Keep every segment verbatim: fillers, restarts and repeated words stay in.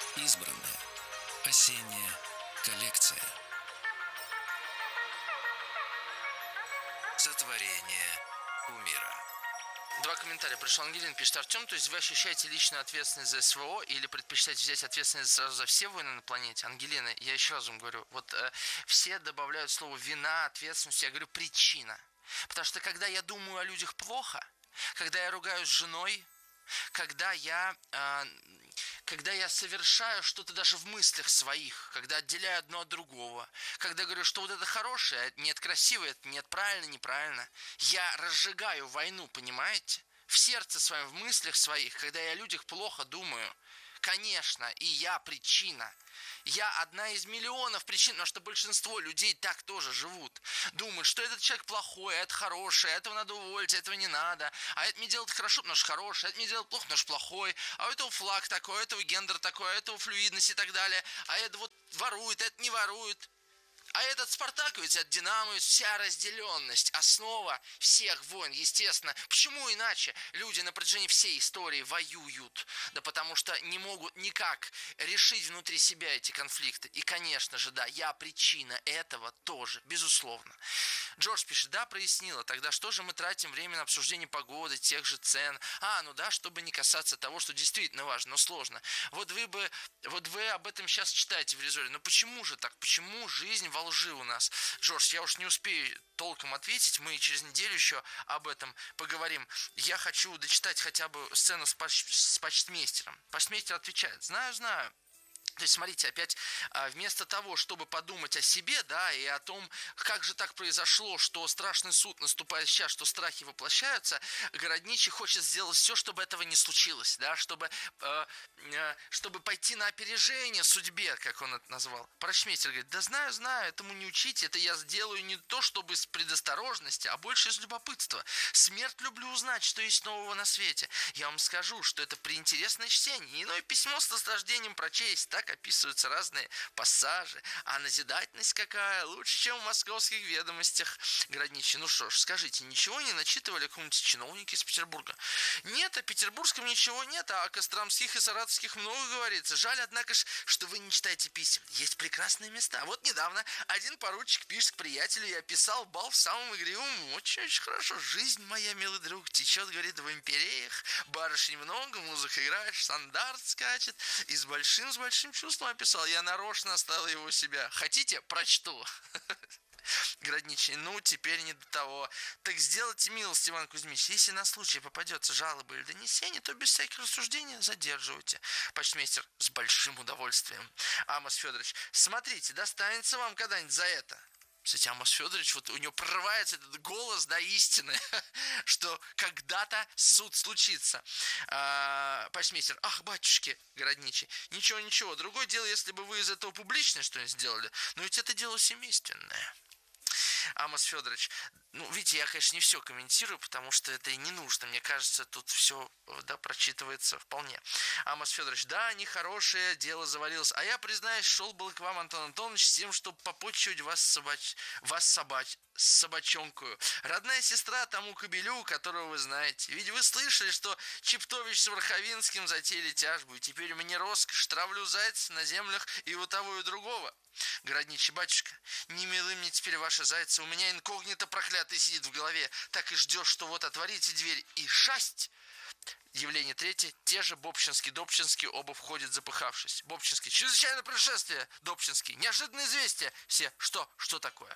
Избранное. Осенняя коллекция. Сотворение кумира. Два комментария пришел. Ангелин пишет: Артем, то есть вы ощущаете личную ответственность за СВО или предпочитаете взять ответственность сразу за все войны на планете? Ангелина, я еще раз вам говорю, вот э, все добавляют слово вина, ответственность, я говорю причина. Потому что когда я думаю о людях плохо, когда я ругаюсь с женой, когда я, э, когда я совершаю что-то даже в мыслях своих, когда отделяю одно от другого, когда говорю, что вот это хорошее, это нет красивое, это нет правильно, неправильно, я разжигаю войну, понимаете? В сердце своем, в мыслях своих, когда я о людях плохо думаю. Конечно, и я причина. Я одна из миллионов причин, потому что большинство людей так тоже живут. Думают, что этот человек плохой, а это хороший, а этого надо уволить, а этого не надо. А это мне делает хорошо, потому что хороший, а это мне делает плохо, потому что плохой. А у этого флаг такой, а у этого гендер такой, а у этого флюидность и так далее. А это вот ворует, а это не ворует. А этот спартаковец, от динамовец, вся разделенность, основа всех войн, естественно. Почему иначе люди на протяжении всей истории воюют? Да потому что не могут никак решить внутри себя эти конфликты. И, конечно же, да, я причина этого тоже, безусловно. Джордж пишет: да, прояснила, тогда что же мы тратим время на обсуждение погоды, тех же цен? А, ну да, чтобы не касаться того, что действительно важно, но сложно. Вот вы бы, вот вы об этом сейчас читаете в резоле, но почему же так? Почему жизнь во лжи у нас? Джордж, я уж не успею толком ответить, мы через неделю еще об этом поговорим. Я хочу дочитать хотя бы сцену с, поч- с почтмейстером. Почтмейстер отвечает: знаю, знаю. То есть, смотрите, опять вместо того, чтобы подумать о себе, да, и о том, как же так произошло, что страшный суд наступает сейчас, что страхи воплощаются, городничий хочет сделать все, чтобы этого не случилось, да, чтобы, э, э, чтобы пойти на опережение судьбе, как он это назвал. Почтмейстер говорит: да знаю, знаю, этому не учите, это я сделаю не то, чтобы из предосторожности, а больше из любопытства. Смерть люблю узнать, что есть нового на свете. Я вам скажу, что это приинтересное чтение, иное письмо с наслаждением прочесть, так описываются разные пассажи. А назидательность какая? Лучше, чем в московских ведомостях. Городничий: ну что ж, скажите, ничего не начитывали какие-нибудь чиновники из Петербурга? Нет, о петербургском ничего нет, а о костромских и саратовских много говорится. Жаль, однако ж, что вы не читаете писем. Есть прекрасные места. Вот недавно один поручик пишет к приятелю: я писал бал в самом игривом. Очень-очень хорошо. Жизнь моя, милый друг, течет, говорит, в империях. Барышень много, музыка играет, стандарт скачет. И с большим, с большим чувством описал. Я нарочно оставил его у себя. Хотите, прочту. Городничий: ну, теперь не до того. Так сделайте милость, Иван Кузьмич, если на случай попадется жалоба или донесение, то без всяких рассуждений задерживайте. Почтмейстер: с большим удовольствием. Амос Федорович: смотрите, достанется вам когда-нибудь за это. Кстати, Амос Федорович, вот у него прорывается этот голос, да, истины, что когда-то суд случится. А, почтмейстер: ах, батюшки, городничий, ничего, ничего. Другое дело, если бы вы из этого публичное что-нибудь сделали, но ведь это дело семейственное. Амос Федорович: ну, видите, я, конечно, не все комментирую, потому что это и не нужно. Мне кажется, тут все, да, прочитывается вполне. Амос Федорович: да, они хорошие, дело заварилось. А я, признаюсь, шел был к вам, Антон Антонович, с тем, чтобы попотчевать вас, собач... вас собач... собачонкую. Родная сестра тому кобелю, которого вы знаете. Ведь вы слышали, что Чептович с Верховинским затеяли тяжбу, и теперь мне роскошь, травлю зайца на землях и у того, и у другого. Городничий: батюшка, не милы мне теперь ваши зайцы, у меня инкогнито проклятый сидит в голове, так и ждешь, что вот отворите дверь и шасть. Явление третье. Те же Бобчинский, Добчинский, оба входят запыхавшись. Бобчинский: чрезвычайное происшествие. Добчинский: неожиданное известие. Все: что? Что такое?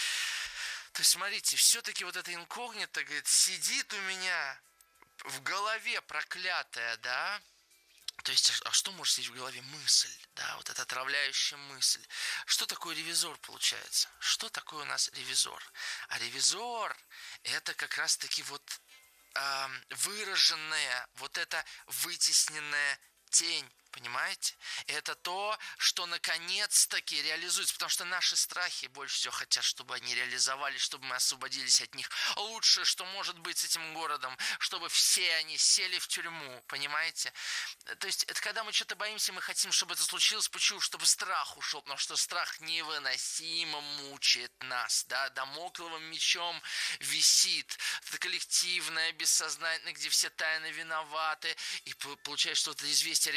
То есть, смотрите, все-таки вот это инкогнито, говорит, сидит у меня в голове проклятая, да? То есть, а что может сидеть в голове? Мысль, да, вот эта отравляющая мысль. Что такое ревизор получается? Что такое у нас ревизор? А ревизор – это как раз-таки вот э, выраженная, вот эта вытесненная тень, понимаете? Это то, что наконец-таки реализуется, потому что наши страхи больше всего хотят, чтобы они реализовались, чтобы мы освободились от них. Лучшее, что может быть с этим городом, чтобы все они сели в тюрьму, понимаете? То есть это когда мы что-то боимся, мы хотим, чтобы это случилось, почему? Чтобы страх ушел, потому что страх невыносимо мучает нас, да, дамокловым мечом висит, это коллективное, бессознательное, где все тайно виноваты, и получается, что это известие о ревизоре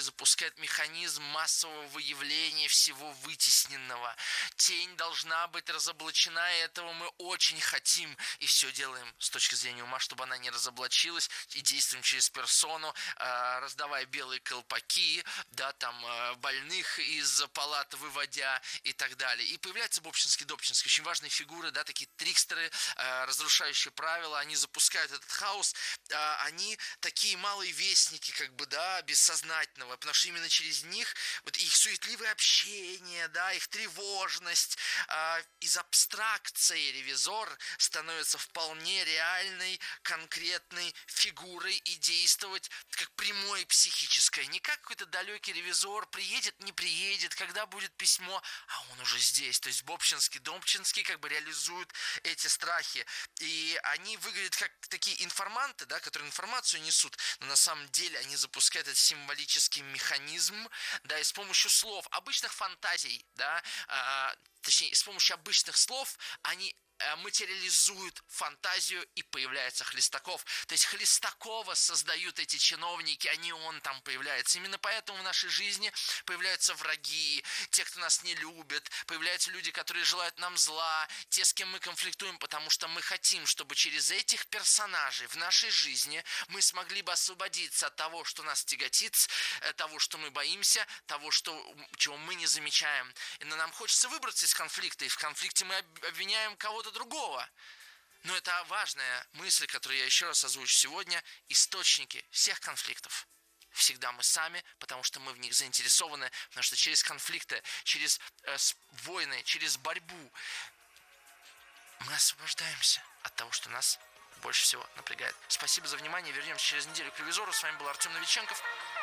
запускает механизм массового выявления всего вытесненного. Тень должна быть разоблачена, и этого мы очень хотим. И все делаем с точки зрения ума, чтобы она не разоблачилась, и действуем через персону, раздавая белые колпаки, да, там, больных из палат выводя и так далее. И появляются Бобчинский, Добчинский, очень важные фигуры, да, такие трикстеры, разрушающие правила, они запускают этот хаос, они такие малые вестники, как бы, да, бессознательного, потому что именно через них, вот их суетливое общение, да, их тревожность, из абстракции ревизор становится вполне реальной, конкретной фигурой и действовать как прямое психическое, не как какой-то далекий ревизор, приедет, не приедет, когда будет письмо, а он уже здесь. То есть Бобчинский, Домчинский как бы реализуют эти страхи, и они выглядят как такие информанты, да, которые информацию несут, но на самом деле они запускают этот символический механизм, да, и с помощью слов, обычных фантазий, да, а, точнее, с помощью обычных слов они материализуют фантазию, и появляется Хлестаков. То есть Хлестакова создают эти чиновники, а не он там появляется. Именно поэтому в нашей жизни появляются враги, те, кто нас не любит, появляются люди, которые желают нам зла, те, с кем мы конфликтуем, потому что мы хотим, чтобы через этих персонажей в нашей жизни мы смогли бы освободиться от того, что нас тяготит, того, что мы боимся, того, что, чего мы не замечаем. Но нам хочется выбраться из конфликта, и в конфликте мы обвиняем кого-то другого. Но это важная мысль, которую я еще раз озвучу сегодня. Источники всех конфликтов всегда мы сами, потому что мы в них заинтересованы, потому что через конфликты, через э, войны, через борьбу мы освобождаемся от того, что нас больше всего напрягает. Спасибо за внимание. Вернемся через неделю к ревизору. С вами был Артем Новиченков.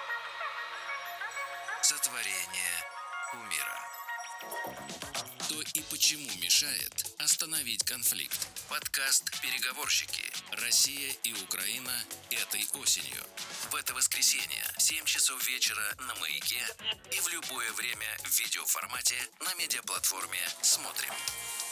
Сотворение умира. Кто и почему мешает остановить конфликт? Подкаст «Переговорщики. Россия и Украина этой осенью». В это воскресенье в семь часов вечера на Маяке и в любое время в видеоформате на медиаплатформе «Смотрим».